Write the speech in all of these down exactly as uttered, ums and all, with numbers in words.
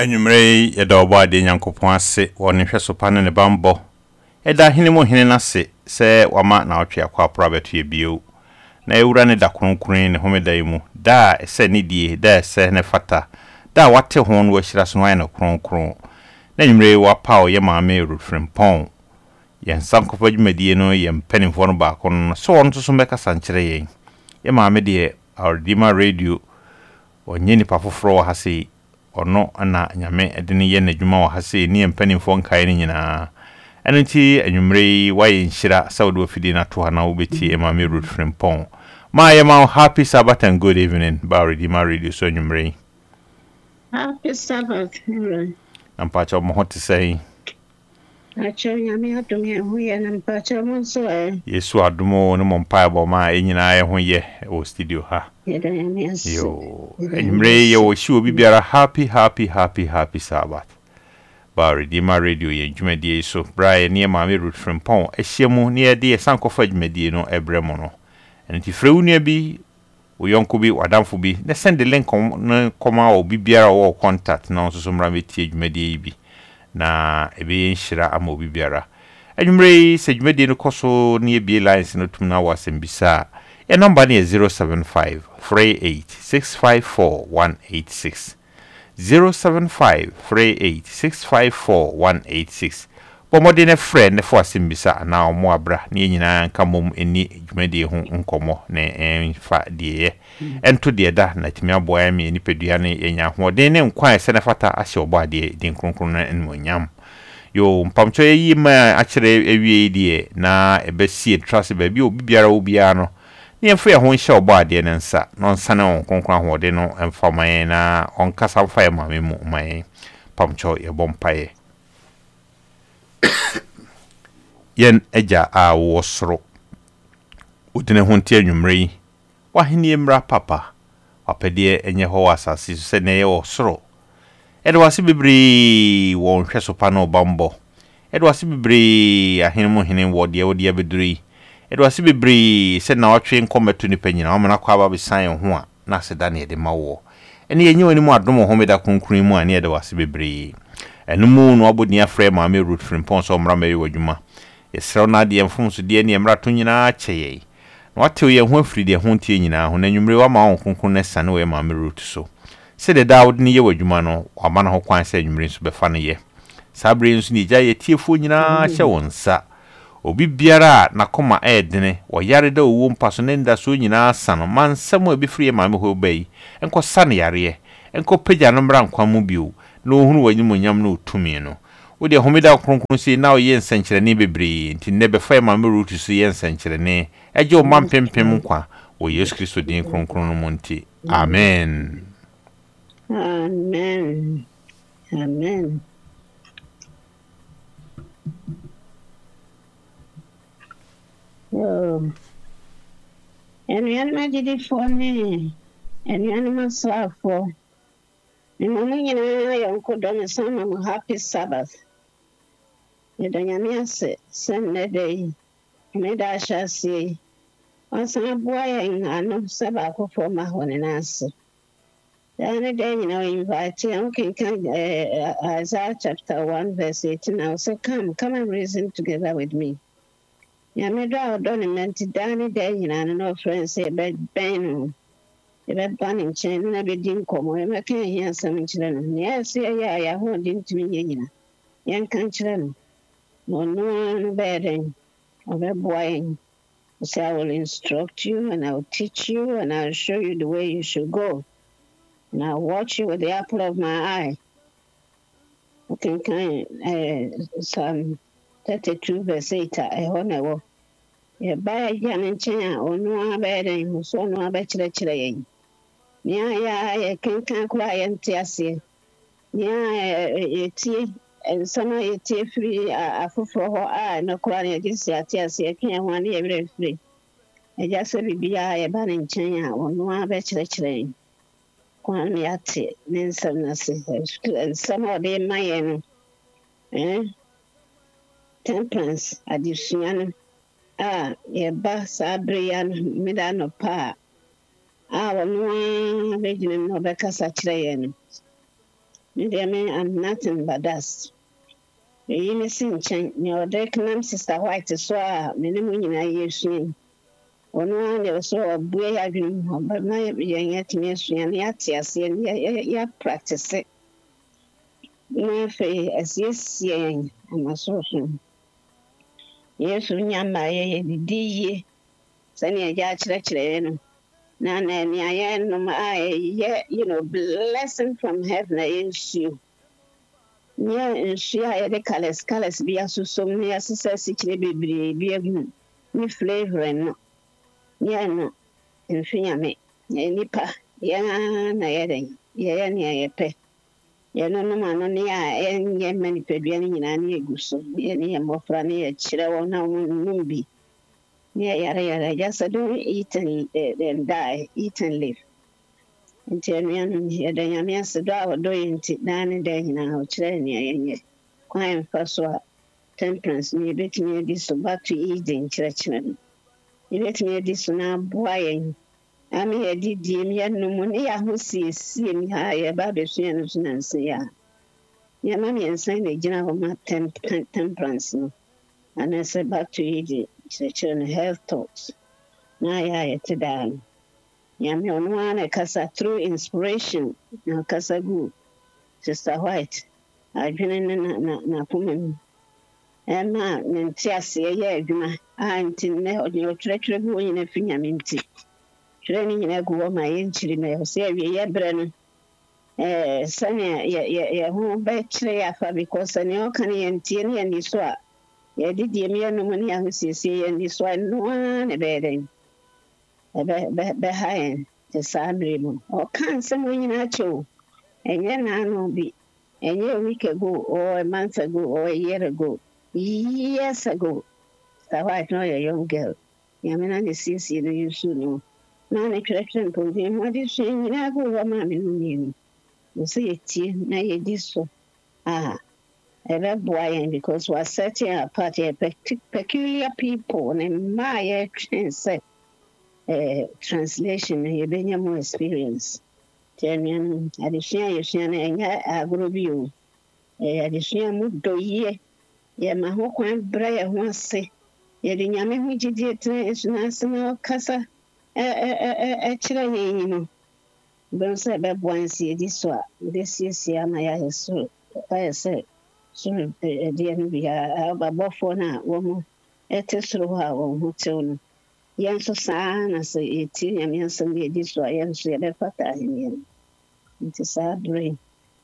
Anwumre yɛda obo ade Nyankopɔn ase wɔ hweso pa ne bambo ɛda hene mo hene nase sɛ wama na otwe akwa apra beto ebio na ewura ne da kronkron ne homeda yimu da ɛsɛ ne die da ɛsɛ ne fata da wate ho no wahyira so no ayɛ no kronkron na anwumre wapa o ye maame Rufrempɔn yɛn sankofa dwumadie no yɛn panimfo no baako no so wɔn so mbɛka sankyere yɛn ye maame de Redeemer Radio onye nipa foforo wɔ ha sei ono ana nyame ede ne ye n'adwuma wɔ ha sei ne mpanimfo nkae ne nyinaa ɛno nti anwumre waye nhyira sawdo ofidi na to ha na wobeti maame Rufrempɔn ma ye ma happy Sabbath and good evening ba Redeemer Radio so anwumre Happy Sabbath. Ampacho mo hote sei Acho nyame adom ye ho ye na mpacho mo so eh Yesu adomo no mo mpa bo ma enyina ye ho ye o studio ha ye da nyame as yo anwumre ye wo shi obi biara happy happy happy happy Sabbath ba Redeemer Radio ye dwumadie so Brian ne maame Rufrempɔn ehyiemu ne ye de sankofa dwumadie no ebremo no enti frewunua bi wo yonko bi wadamfo bi ne send the link no koma obi biara wo contact na so so mra metie dwumadie bi na ebe nhyira ama obi biara anwumre se dwumadie no koso ne ebie lines no tum na wasem bisa e number ne zero seven five three eight six five four one eight six zero seven five three eight six five four one eight six pomode ne friend ne fo asem bisa na omo abra ne nyina nka mom eni dwumadie ho nkomo ne enfa de ento de da na timi aboa me ni pedua ne enya ho de ne nkwan se ne fata ahye obo ade din kronkron na enmonyam yo mpamcho yi ma akere ewie die na ebesie trust ba bi obi biara obi a no ne emfa ye ho nhye obo ade ne nsa no nsa ne on kronkron ho de no emfa man na on kasa fa ye mame mu man pamcho ye bompaye yen eja a wo soro udene ho ntia anwumre wahenie mra papa apede enye ho asase se ne ye wo soro edo wase bibri wo hweso pa no bambo edo wase bibri ahene mo hene wo de wo de beduri edo wase bibri se na watwe nkometo ni panyina o mena kwa ba besan ho a na se da ne de mawo ene yenye wani mu adom ho meda kronkron mu a ne edo wase bibri enu mu no abodi afre maame Rufrempɔn so mra mayi wadwuma yesrew na de mfomso de ne mra to nyina kyeye na watew ye ho afiri de ho ntie nyina ho na nwumre wa ma won kronkron ne sane we maame Rut so se de Daud ne ye wadwuma no wama na ho kwan se nwumre so befa ne ye sabre nso ni gya ye tiefo nyina hye wonsa obi biara na koma edene wo yare da owo mpaso ne nda so nyina sano mansam a befiri maame ho bai enko sane yare enko pagya no mra nkwa mu bio na ohunu wanyimonyam na otumi no wo de homeda kronkron si na o ye nsankyerene bebre nti ne befa maame Rut so ye nsankyerene eje o mampempem nkwa o Yesu Kristo din kronkron no monti amen Amen. Amen. Oh. And we are not did it for me. And we are not slav for. And when you know, I uncle done some happy Sabbath. You don't have say, Sunday day. Made I shall see. Once I'm a boy, I know Sabbath for my one and answer. The other day, you know, invite you, okay, come, uh, Isaiah chapter one, verse eighteen. I say, come, come and reason together with me. Yeah, me do our document, Danny day, you know, no friends say, bed bang, the bed banning chain, and I be dim come, I can't hear some children. Yes, yeah, yeah, yeah, hold him to me, you know. Young country, no, no, bedding, or a boy. So I will instruct you, and I'll teach you, and I'll show you the way you should go. And I'll watch you with the apple of my eye. Okay, kind uh, Psalm thirty-two, verse eight. I honor you. Buy a young and chair, or no bed, and who saw no better today. Yeah, yeah, I can't cry and tear see. Yeah, a tea, and some of a tea free, a for her eye, no crying against the tear see. I can't one every free. I just said, be a banning chair, or no better today. Kwan yate nensam na se some of them my eh temperance addition ah ye ba sabrian midano pa ah wonu be gine no be kasa kire ye no Media me, I'm nothing but dust. You may sing chain, your decanum sister white as well, minimum I use me. One one there was so a boy I dream, but my young yet me, and yet, yes, and ya practice it. No, as yes, yang, and my social. Yes, when you're my D. Sani a ja kyerɛkyerɛ no na na nea yɛn nom a ɛyɛ you know blessing from heaven a yɛnsuo nyɛ nsuo a yɛde colours colours bi asosɔ mu na yɛasesa asikyire bebree bi agu mu ne flavour no nyɛ no mfi nyame yɛ nipa yɛn ara na yɛdɛn yɛyɛ nea yɛpɛ yɛnonom ano ne a ɛnyɛ ma nipadua no nyinaa ne yɛgu so yɛne yɛ mmɔfra ne yɛkyerɛ wɔn na wɔnnom bi. Yeah, yeah, yeah. Just uh, don't eat and, uh, and die, eat and live. And tell me, I'm here, then I'm here, so I was doing it down and then now, training, quiet first one, temperance, me bet me this about to eat in church. You bet me this now, boy. I'm here, did you no money? I who see, see me high about the sins and say, yeah. Yeah, mammy, and saying the general my temperance, no. And I said, back to eat church and health thoughts. Na ya yɛte daa no nyame ɔno ara na ɛkasa through inspiration na ɔkasa gu sister white adwene ne n'akoma mu ɛma ne nte aseɛ yɛ adwuma a nti nnɛ ɔde ɔtwerɛtwerɛ gu hɔ nyina fi nyame nti twerɛ no nyina gu hɔ ma yɛnkyiri na ɛwɔ sɛ awie yɛbrɛ no ɛɛ sɛnea yɛ ho bɛkyerɛ yɛ afa because sɛnea ɔka no yɛntie ne yɛnni so a yɛde deɛ meyɛnom ne ahosiesie yɛnni so a ɛno ara ne bɛyɛ dɛn bɛha yɛn te saa mmerɛ mu ɔka nsɛm wɔ nyinaa kyɛ o ɛnyɛ naano bi ɛnyɛ a week ago or a month ago or a year ago years ago saa white no ɔyɛ young girl nyame na ne siesie no yusu no na ne twerɛtwerɛ mpɔmden ho ade sua nyinaa gu hɔ ma me no mmienu wɔ sɛ yɛtie na yɛdi so a ɛbɛboa yɛn because we're setting apart yɛ peculiar people ne mmaa a yɛtwɛn sɛ Uh, translation yɛbɛnya more experience nti anuanom adesua a yɛsua no ɛnyɛ agorɔ bi o ɛyɛ adesua mu dɔ yie yɛma ho kwan brɛ yɛ ho ase yɛde nyame ho gyidie tena yɛso no ase na ɔkasa ɛkyerɛ yɛn yi no bɛhu sɛ ɛbɛboa nsi yɛdi so a yɛde siesie ama yɛayɛ soro ayɛ sɛ soro ɛdeɛ no biaa ababɔfoɔ no a wɔn ɛte soro hɔ a wɔn ho tew no yɛn nso saa na sɛ yɛtie nyame asɛm yɛdi so a yɛn nso yɛbɛfata ahenneɛ no nti saa berɛ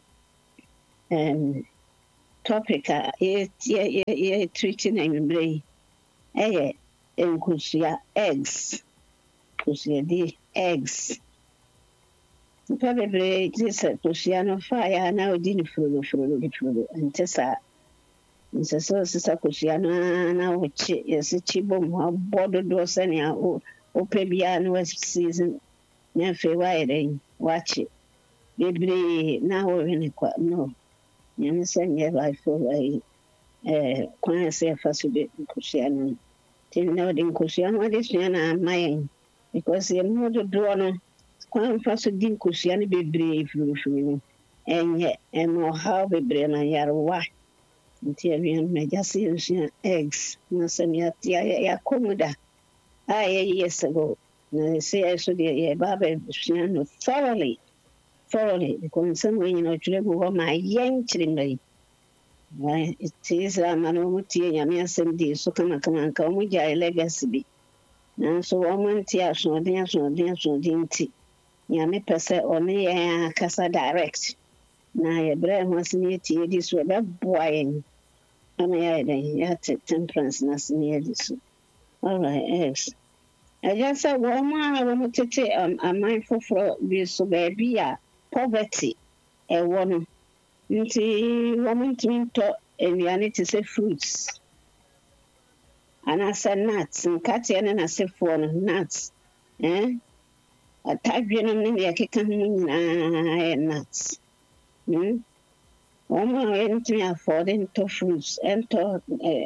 um, topic a yɛtriti no anwummerɛ yi ɛyɛ nkosua eggs kosuadi eggs nnipa bebree gye sɛ kosua no faeɛ a na ɔdi no furodo furodo furodo nte saa nti sɛ ɔsesa kosua no ara na wokye yɛse kyi bom hɔ abɔ dodoɔ sɛnea wopɛ biara na waseason na afei woayɛ dɛn wakye bebree na wɔwe ne kwa no nyame sɛ nyɛ lifo ayi kwan a sɛ yɛfa so de nkosua no nti na wɔde nkosua ho ade sua no ama yɛn because yɛmu dodoɔ no kwan fa so di nkosua no bebree firifiri no ɛnyɛ ɛma ɔhaw bebree na yarewa nti anuanom agya sɛ yɛnsua eggs na sɛm yɛate yɛakɔ mu da a yɛ years ago na sɛ yɛ so deɛ yɛba abɛsua no thoroughly thoroughly because nsɛm wɔ nyina ɔtwerɛ gu hɔ ma yɛnkyere mmara yi nti Israel ma no ɔmo tie nyame asɛm dii so kamakama nka ɔmo gyae legacy bi nanso ɔmo nte asoɔden asoɔden asoɔden nti nyame pɛ sɛ ɔne yɛn akasa direct na yɛbrɛ ho ase ne yɛtie di so ɛbɛboa yɛn ama yɛayɛ dɛn yɛate temperance no ase ne yɛdi so alright eggs ɛgya sɛ wɔn a wɔn tete aman foforɔ bi so baabi a poverty ɛwɔ no nti wɔn ntumi ntɔ nnuane te sɛ fruits anaasɛ nuts nkateɛ ne n'asefoɔ no nuts ɛn atadwe no ne deɛ ɛkeka ho nyinaa yɛ nuts wɔn a ntumi afɔde ntɔ fruits ntɔ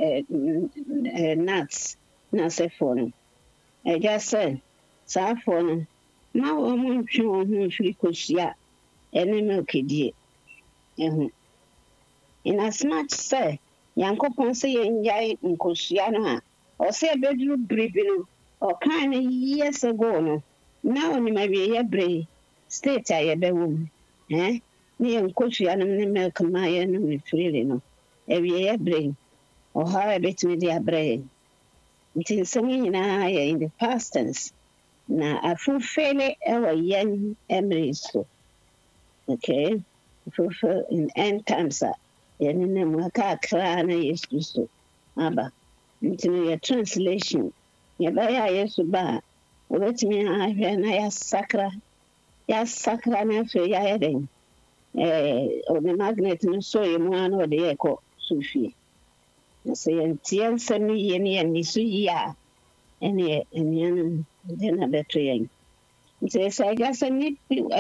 nuts n'asefoɔ no ɛgya sɛ saafoɔ no na wɔn ntwe wɔn ho mfiri kosua ɛne milk die ehu. In as much say, Yankopon say enjoy nkosua no a, o say bedru bribi no, o kan years ago no. Now ni ma wie ye bre state a ye be wo. Eh? Ni nkosua no ne milk ma ye no me freely no. E wie ye bre. O ha e betimi de abre. Nti nsɛm yi nyinaa yɛ in the past tense. Na afufele ɛwɔ yɛn mmere so. Okay? Afufe in end times a yɛne nam kakra na Yesu Kristo aba. Nti no yɛ translation. Yɛbɛyɛ a Yesu ba a, wɔbɛtumi ahwɛ na yɛasakra. Yɛasakra na afei yɛayɛ dɛn? Eh, ɔde magnet no so yɛ mu a na ɔde yɛkɔ so fie. Na sɛ yɛntie nsɛm no yie ne yɛnni so yie a, ɛne anuanom de na bɛto yɛn. Nti sɛ ɛgya sɛ nni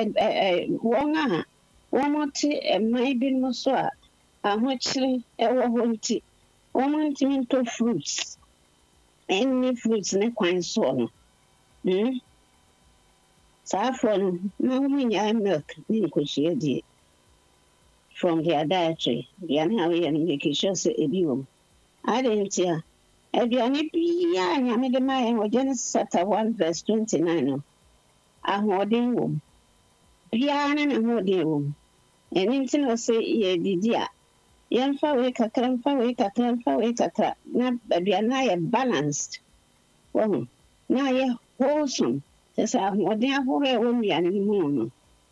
wɔn a wɔte mman binom so a ahokyere ɛwɔ hɔ nti wɔntumi ntɔ fruits ɛnni fruits ne kwan soɔ no. Hmm? Saa afoɔ no na wɔn nyaa milk ne nkosua die from their dietary. Aduane a wɔyɛ no make sure sɛ ebi wɔ mu. Ade nti a aduane biara Nyame de ma yɛn wɔ Genesis chapter one verse twenty-nine no, ahoɔden wɔ mu. Biara ne n'ahoɔden wɔ mu. Ɛno nti na ɔsɛ yɛdidi a, yɛmfa wei kakra, mfa wei kakra, mfa wei kakra, na aduane no ayɛ balanced. Wɔho, na ayɛ wholesome. Kyerɛ sɛ ahoɔden ahorow a ɛwɔ nnuane no mu no,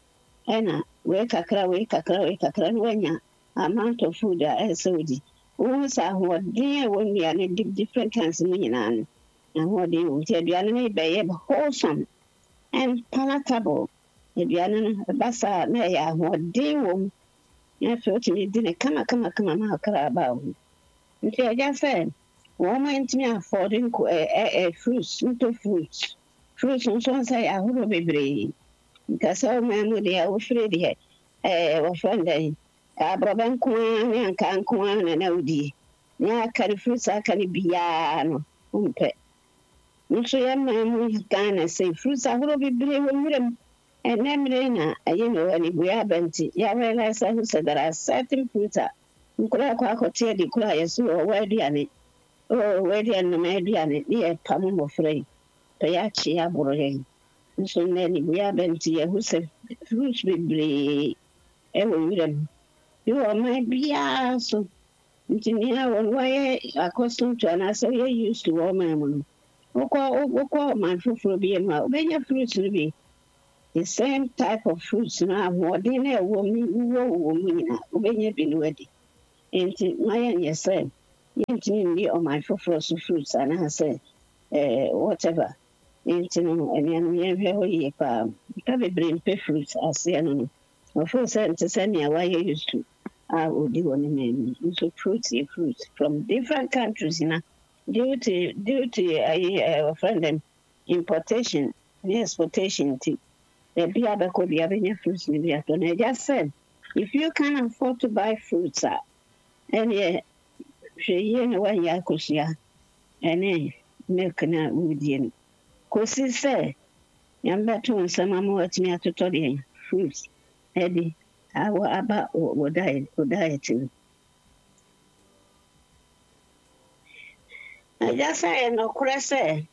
ɛna wei kakra, wei kakra, wei kakra, na woanya amount of food a ɛsɛ sɛ wodi. Wohu sɛ ahoɔden a ɛwɔ nnuane di different kinds no nyinaa no, ahoɔden wɔ mu. Nti aduane no bɛyɛ wholesome and palatable. Aduane no ɛba saa na ɛyɛ ahoɔden wɔ mu. Na afei wotumi di ne kama kama kama ma akra aba wo. Nti ɛgya sɛ wɔn a ntumi afford nko ɛ fruits, ntɔ fruits. Fruits nso nso yɛ ahorow bebree. Nkasa ɔman mu deɛ wofiri deɛ ɛɛ wɔfrɛ no dɛn aborɔbɛ nko ara ne ankaa nko ara na na wodie. Na aka ne fruits aka ne biara no wompɛ. Nso yɛman mu Ghana sɛ fruits ahorow bebree wɔ nwuram. Ɛnɛ mmere na ɛyɛ no wɔ ne bua aba nti yɛarealise ahu sɛ there are certain fruits a nkɔlaa akɔ akɔte adi koraa yɛso wɔwɔ aduane. Oh, wɔ aduane nom aduane ne yɛpam mmɔfra yi. Pɛ yɛakye aboro yɛn. Nso nnɛ ne bua aba nti yɛhu sɛ fruits bebree ɛwɔ nwuram. Bi wɔ ɔman biara so. Nti nea wɔn wɔyɛ accustomed to anaasɛ wɔyɛ used to wɔ ɔman mu no. Wokɔ wokɔ ɔman foforɔ bi mu a wobɛnya fruits no bi. The same type of fruits no ahoɔden na ɛwɔ mu wɔ wɔ mu nyinaa wobɛnya bi no wadi. Nti ma yɛnyɛ sɛ yɛntumi nni ɔman foforɔ so fruits anaasɛ ɛɛ whatever. Nti no anuanom yɛnhwɛ hɔ yie paa. Nnipa bebree mpɛ fruits aseɛ no no. Ɔfo sɛ nte sɛ nea wɔayɛ used to a ɔdi wɔ ne man mu. Nso fruits yɛ fruits from different countries na due to due to ɛyɛ wɔfrɛ them importation ne exportation nti. The beer bako be having fruits in the afternoon. I just said, if you can afford to buy fruits, and yeah, she know when ya kusia, and eh, milk na woodien. Kosi say, young better on some more at me to tell you, fruits, Eddie, I will about or diet or dieting. I just say, no, Cress, eh,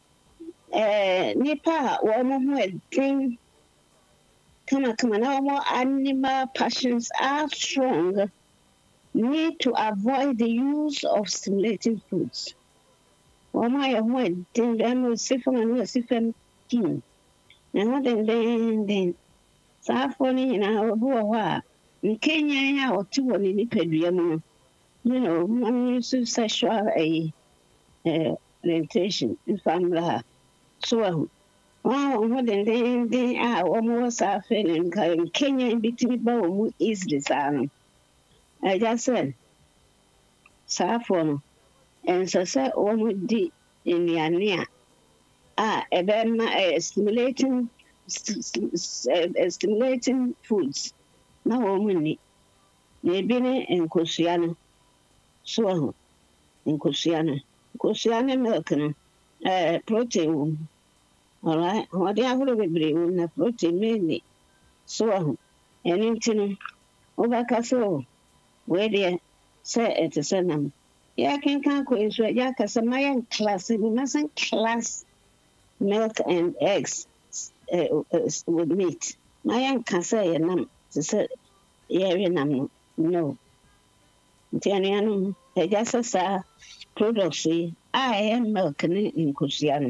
Nipa, one more drink. Come on, come on. Now more animal passions are strong. Need to avoid the use of stimulating foods. Or my avoid then I will see from and will see from king. Now then then then. Safoni in our boa. In Kenya or two on in the you know, one use sexual a orientation in family. So oh, more than then, they are almost a feeling Kenya between bow easily, son. I just said, Saffron, and so said, almost deep in the ania. Ah, a bad stimulating, stimulating foods. No woman, maybe in Cosiana, so in Cosiana, Cosiana milk, uh, protein. All right, what they have to be brave na protein mainly. So, anything Obakaso, where they say it is a name. Yeah, can can go into a yakas a mayan class, we mustn't class milk and eggs uh, uh, with meat. Mayan can say a name to say, yeah, no, no. Tianianum, a jassa products, I am milk in Cusiano.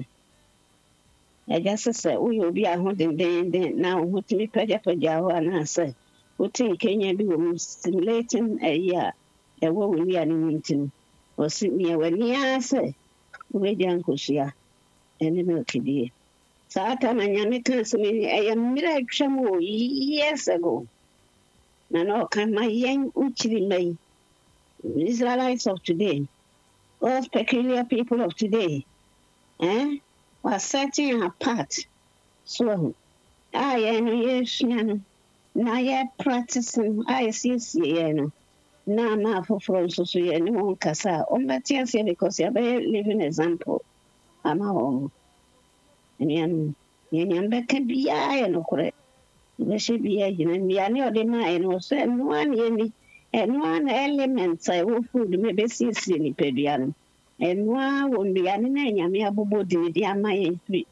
A jassa, we will be a hundred day now, what me peja peja, and I say, what in Kenya do stimulating a year, a woman near Newington, or sit near when I say, we young Cusia, and the milky dear. Satan and Yamikas, I am miracle years ago. Nano can my young Uchili may, Israelites of today. Those peculiar people of today, eh, were setting apart. So, I am yes, na ya practicing, I see, no, na ma for from so so any one kasa. On that yes, because you're very living example. I'm a home, and yan yan back can be I no correct. There should be a yin and me, or the mind was and one yenny, and one element I will food maybe see silly pedian. And one won't be an enemy about the my three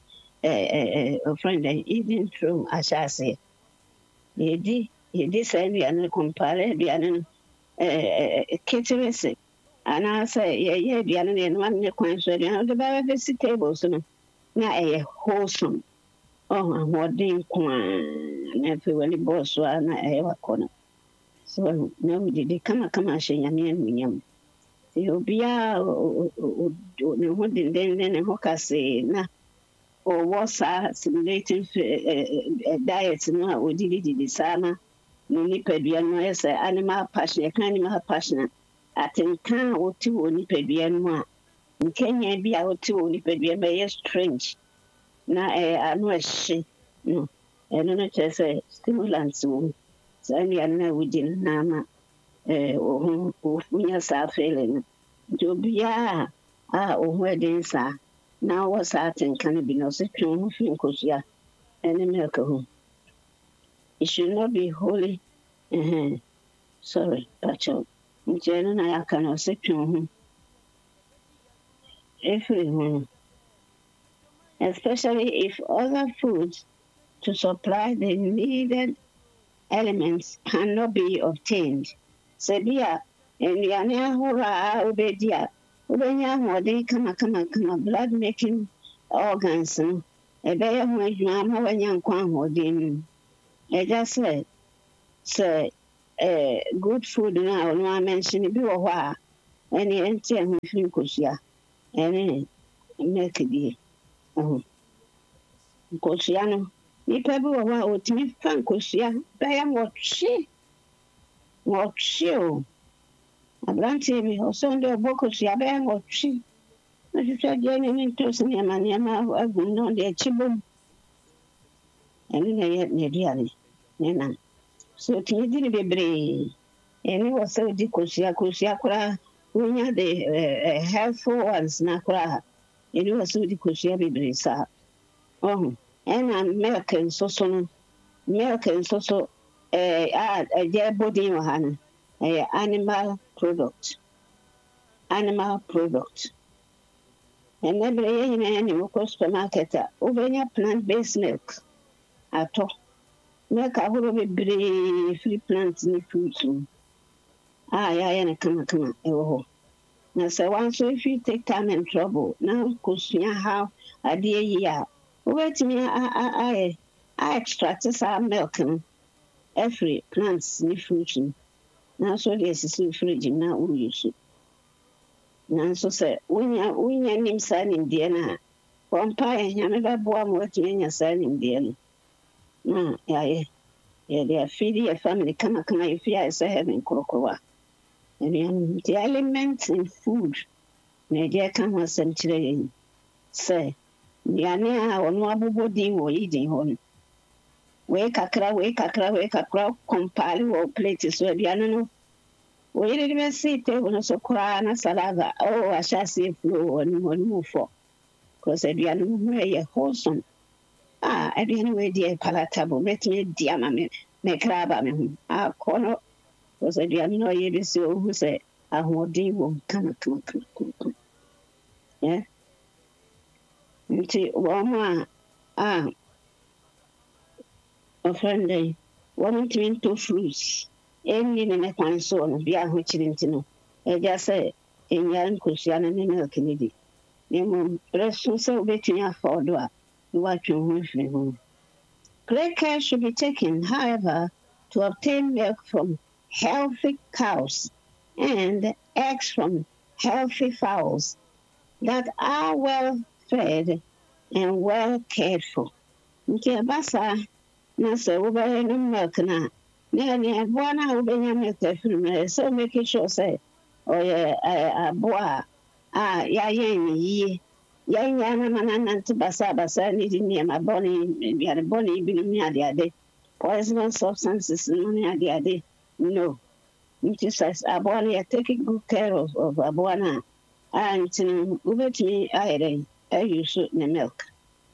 a friend even through as I say. Ye did ye did send me and compare the an caterers. And I say, yeah, yeah, the an and one coin so the very tables now a wholesome. Oh, I'm holding quan and if we boss one I ever corner. So no, did they come a come a shame and Obia wouldn't then then a hawker say na or was a simulating diet no or did it the sama no nipeduan as animal passion a animal passion at in can or two or nipeduan one in Kenya be out two or nipeduan by strange na I know a she no and no just a stimulant so so any another within nama eh or who feeling. Jobia, ah, oh, where they are. Now what's that and can it be no such a thing, Cosia, and a milk home. It should not be holy. Uh-huh. Sorry, Pacho. Jen I cannot say to everyone, especially if other foods to supply the needed elements cannot be obtained. Sebia, and Yana Hora Obedia. Ubenya hoɔden kama kama kama blood making organs no ɛbɛyɛ ho adwuma ama wanya nkwa ahoɔden no ɛgya sɛ sɛ ɛɛ good food no a ɔno amention bi wɔ hɔ a ɛne ɛnte ɛho firi nkosua ɛne milk die ɛho nkosua no nipa bi wɔ hɔ a otumi fa nkosua bɛyɛ wɔtwe wɔtwe o Abranti mi osondo boko si abe ngochi. Na juta jeni mi tosi ni amani ama agundo de chibum. Eni na yet ne diari. Nena. So tini dini bebre. Eni wasa di kosia kosia kura unya de uh, helpful ones na kura. Eni wasa di kosia bebre sa. Oh. Ena milk and soso no. Milk and soso eh ah je body wahana. Eh animal product. Animal product. And every any local supermarket, over plant-based milk. At all. Milk I will be very free plants in fruits. Ah, yeah, and come, come, oh. Now, so once if you take time and trouble, now, because you how a dear year. Wait me, I, I, I extract some milk, every plants in fruits. Now, so there's a fridge now, we use it. Now, so say, when you when you name signing Diana, Pompire, you never born what you are signing Diana. No, yeah, yeah, they are feeding a family, come, come, if you are having cocoa. And the elements in food, Nadia come was sent today. Say, Yana or no body or eating on. Wake a crowd, wake a crowd, wake a crowd, compile or plates where the animal. We didn't see table so cry and salada. Oh, I shall see flow and move for. Because the animal very wholesome. Ah, I didn't wait dear palatable. Let me dear mammy make crab. Ah, corner because aduane no ɔyɛ bi sɛ ohu sɛ ahoɔden wɔ mu kama kama kama kama kama yeah nti wɔn a a ɔfrɛ dɛn wɔn ntumi ntɔ fruits ɛnni ne ne kwan so no bi ahokyere nti no ɛgya sɛ ɛnya nkosua no ne milk ne di na mmom berɛ so sɛ wobɛtumi afɔɔdo a na woatwe ho mfiri ho. Great care should be taken, however, to obtain milk from healthy cows and eggs from healthy fowls that are well fed and well cared for. Nti ɛba saa na sɛ wobɛyɛ no milk na na ɛne aboa no a wobɛnya milk afiri mu no ɛsɛ make sure sɛ ɔyɛ aboa a yɛayɛ no yie yɛnyɛ no ma no nante basabasa ne di nneɛma bɔne aduane bɔne binom ne adeade poisonous substances no ne adeade no nti sɛ aboa no yɛ take good care of, of aboa no a a nti no wobɛtumi ayɛ dɛn ayi so ne milk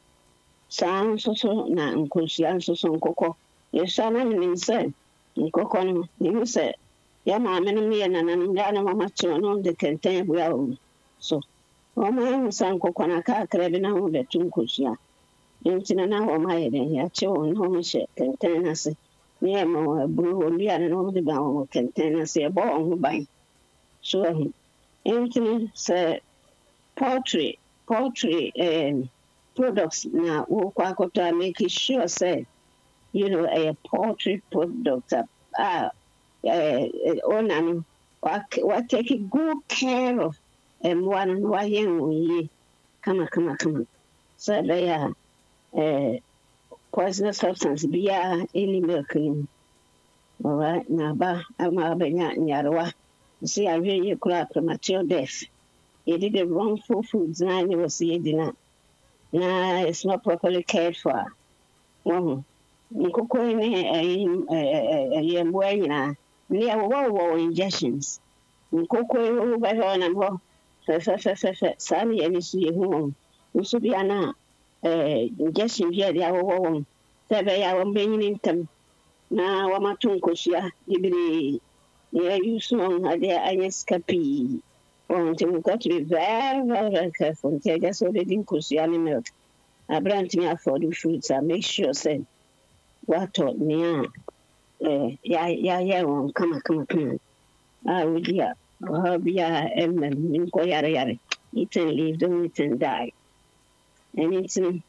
saa nso so na nkosua nso so nkokɔ yɛsua no menim sɛ nkokɔ no mehu sɛ yɛ maame no yɛ nananom yɛ na mama kyerɛ no de kɛntɛn bua wɔ so wɔn ahu sɛ nkokɔ no kakra bi na ho bɛto nkosua nti na na wɔn ayɛ dɛn yɛakye wɔn na wɔn hyɛ kɛntɛn no ase na yɛma wɔn aburo wɔn duane na wɔn de ba wɔn kɛntɛn no ase yɛbɔ wɔn ho ban so ahu nti no sɛ poultry poultry um, products na wokɔ akɔtɔ a make sure sɛ you know a poultry product a uh, owner no wa take good care of mmoa no na wayɛ wɔn yie kama kama kama sɛ ɛbɛyɛ a poisonous substance biara ɛni milk no mu alright na aba ama abɛnya nyarewa sɛ yɛahwɛ yie koraa premature death yɛde the wrongful foods na ne wɔ sɛ yɛdi na na it's not properly cared for wɔho nkokɔ ne ɛyɛ mmoa nyinaa ne ɛwɔwɔ injections nkokɔ wobɛhwɛ ɔnam hɔ fɛfɛfɛfɛ saa ne yɛne so yɛhu wɔn nso bia no a injection bi a de awɔwɔ wɔn sɛ ɛbɛyɛ a wɔn bɛnyini ntam na wɔmato nkosua bebree na yɛyi so wɔn ade anyɛ sika pii wɔn nti we got to be very very very careful nti ɛgya sɛ wobɛdi nkosua ne milk aberɛ ntumi afford fruits a make sure sɛ watɔ nea a yɛayɛ wɔn kama kama kama a wodi a ɔhaw biara ɛmma mu nkɔ yare yare eat and live don't eat and die ɛno nti no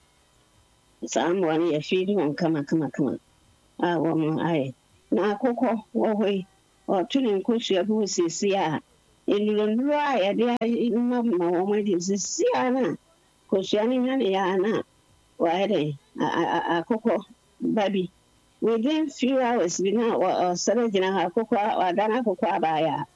saa mmoa no yɛfeedi wɔn kama kama kama a wɔn ayɛ na akokɔ wɔ hɔ yi ɔto ne nkosua bi wɔ seesie a nnuronduro a yɛde ma ma wɔn adi seesie a no a kosua no nya ne yɛ a na wɔayɛ dɛn akokɔ ba bi within few hours bi na ɔsɛre gyina hɔ akokɔ wadane akokɔ abaeɛ a